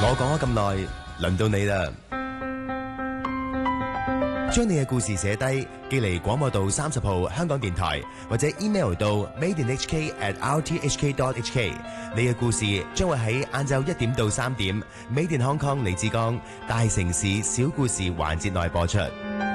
我講咗咁耐，輪到你啦！將你嘅故事寫低，寄嚟廣播道30號香港電台，或者 email 到 madeinhk@rthk.hk。你嘅故事將會喺晏晝1點到3點，Made in Hong Kong 李志剛大城市小故事環節內播出。